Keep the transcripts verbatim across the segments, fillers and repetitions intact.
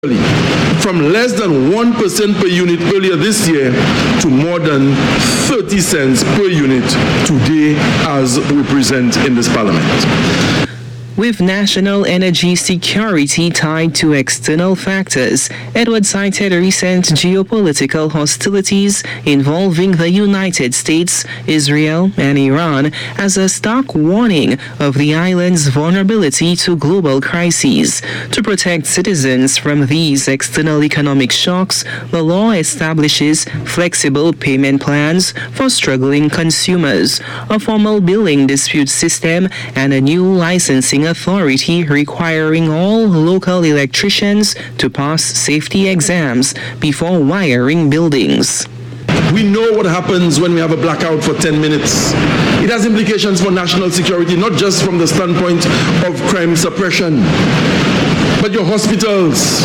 from less than one percent per unit earlier this year to more than thirty cents per unit today as we present in this parliament. With national energy security tied to external factors, Edward cited recent geopolitical hostilities involving the United States, Israel, and Iran as a stark warning of the island's vulnerability to global crises. To protect citizens from these external economic shocks, the law establishes flexible payment plans for struggling consumers, a formal billing dispute system, and a new licensing authority requiring all local electricians to pass safety exams before wiring buildings. We know what happens when we have a blackout for ten minutes. It has implications for national security, not just from the standpoint of crime suppression, but your hospitals,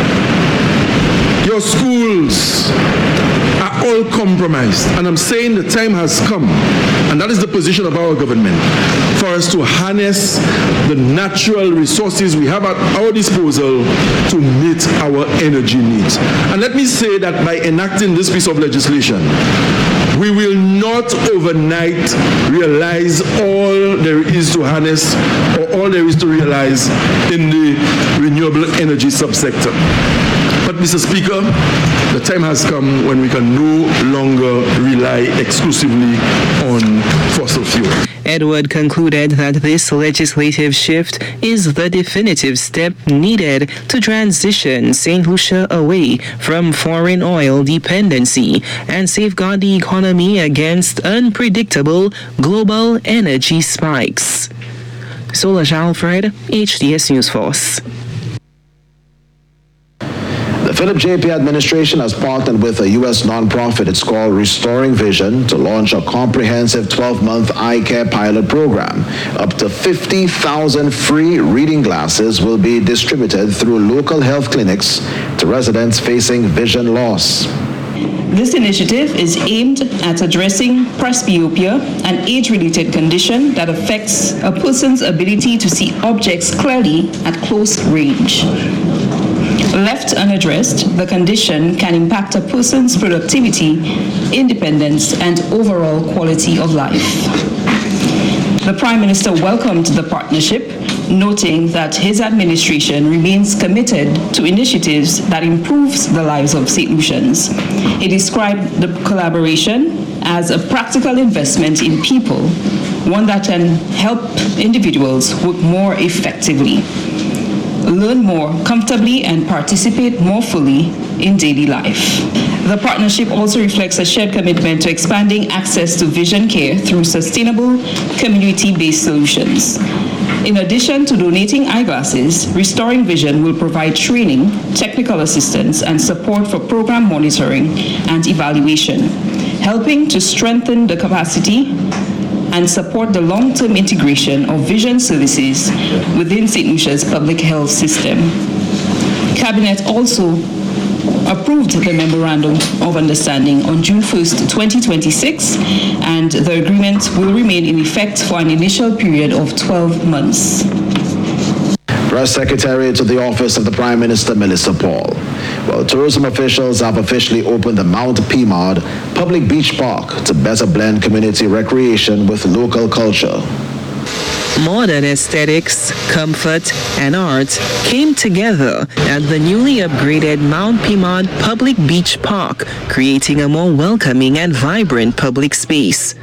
your schools are all compromised. And I'm saying the time has come, and that is the position of our government, for us to harness the natural resources we have at our disposal to meet our energy needs. And let me say that by enacting this piece of legislation, we will not overnight realize all there is to harness or all there is to realize in the renewable energy subsector. But, Mister Speaker, the time has come when we can no longer rely exclusively on fossil fuel. Edward concluded that this legislative shift is the definitive step needed to transition Saint Lucia away from foreign oil dependency and safeguard the economy against unpredictable global energy spikes. Solange Alfred, H D S News Force. The Philip J. P. administration has partnered with a U S nonprofit. It's called Restoring Vision to launch a comprehensive twelve-month eye care pilot program. Up to fifty thousand free reading glasses will be distributed through local health clinics to residents facing vision loss. This initiative is aimed at addressing presbyopia, an age-related condition that affects a person's ability to see objects clearly at close range. Left unaddressed, the condition can impact a person's productivity, independence, and overall quality of life. The Prime Minister welcomed the partnership, noting that his administration remains committed to initiatives that improves the lives of Saint Lucians. He described the collaboration as a practical investment in people, one that can help individuals work more effectively, learn more comfortably, and participate more fully in daily life. The partnership also reflects a shared commitment to expanding access to vision care through sustainable, community-based solutions. In addition to donating eyeglasses, Restoring Vision will provide training, technical assistance, and support for program monitoring and evaluation, helping to strengthen the capacity and support the long-term integration of vision services within Saint Lucia's public health system. Cabinet also approved the Memorandum of Understanding on June first, twenty twenty-six, and the agreement will remain in effect for an initial period of twelve months. Press Secretary to the Office of the Prime Minister, Melissa Paul. Well, tourism officials have officially opened the Mount Pimard Public Beach Park to better blend community recreation with local culture. Modern aesthetics, comfort, and art came together at the newly upgraded Mount Pimard Public Beach Park, creating a more welcoming and vibrant public space.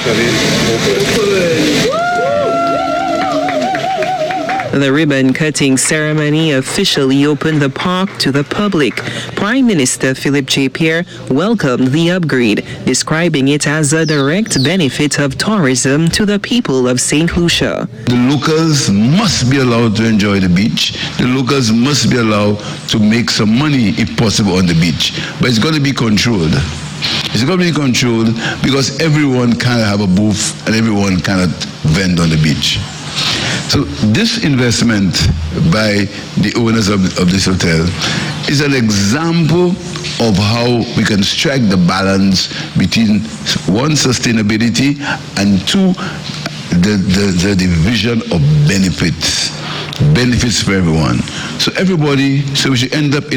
The ribbon-cutting ceremony officially opened the park to the public. Prime Minister Philip J. Pierre welcomed the upgrade, describing it as a direct benefit of tourism to the people of Saint Lucia. The locals must be allowed to enjoy the beach. The locals must be allowed to make some money, if possible, on the beach. But it's going to be controlled. It's going to be controlled because everyone cannot have a booth and everyone cannot vend on the beach. So this investment by the owners of, of this hotel is an example of how we can strike the balance between, one, sustainability, and two, the, the, the division of benefits benefits for everyone. So everybody, so we should end up in